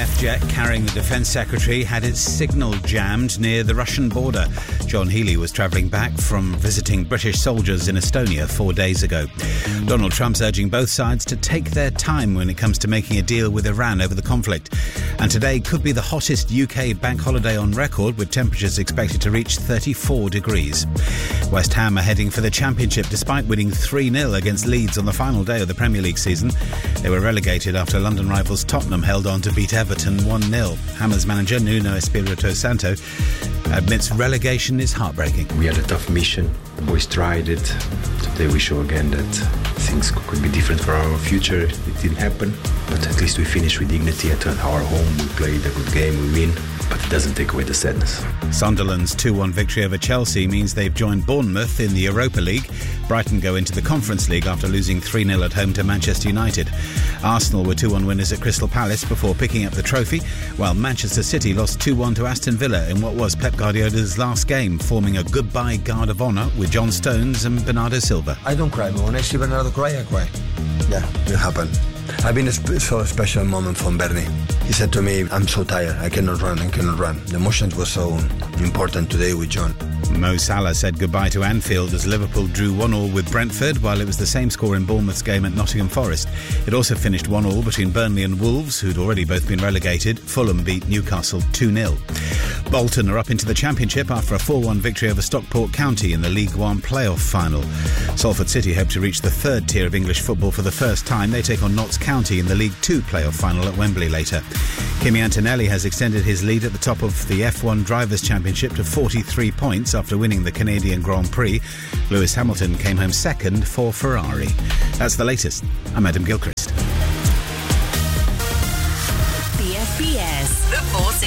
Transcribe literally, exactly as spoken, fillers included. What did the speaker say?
F jet carrying the Defence Secretary had its signal jammed near the Russian border. John Healey was travelling back from visiting British soldiers in Estonia four days ago. Donald Trump's urging both sides to take their time when it comes to making a deal with Iran over the conflict. And today could be the hottest U K bank holiday on record, with temperatures expected to reach thirty-four degrees. West Ham are heading for the Championship despite winning three nil against Leeds on the final day of the Premier League season. They were relegated after London rivals Tottenham held on to beat Everton one nil. Hammers manager Nuno Espirito Santo admits relegation is heartbreaking. We had a tough mission. The boys tried it. Today we show again that things could be different for our future. It didn't happen, but at least we finished with dignity at our home. We played a good game, we win, but it doesn't take away the sadness. Sunderland's two one victory over Chelsea means they've joined Bournemouth in the Europa League. Brighton go into the Conference League after losing three nil at home to Manchester United. Arsenal were two one winners at Crystal Palace before picking up the trophy, while Manchester City lost two one to Aston Villa in what was Pep Guardiola's last game, forming a goodbye guard of honour with John Stones and Bernardo Silva. I don't cry, but when I see Bernardo cry, I cry. Yeah, it happened. I've been a sp- so special moment from Bernie. He said to me, I'm so tired, I cannot run, I cannot run. The emotions were so important today with John. Mo Salah said goodbye to Anfield as Liverpool drew one all with Brentford, while it was the same score in Bournemouth's game at Nottingham Forest. It also finished one all between Burnley and Wolves, who'd already both been relegated. Fulham beat Newcastle two nil. Bolton are up into the Championship after a four one victory over Stockport County in the League One playoff final. Salford City hope to reach the third tier of English football for the first time. They take on Notts County in the League Two playoff final at Wembley later. Kimi Antonelli has extended his lead at the top of the F one Drivers' Championship to forty-three points after winning the Canadian Grand Prix. Lewis Hamilton came home second for Ferrari. That's the latest. I'm Adam Gilchrist. B F B S, The Forces.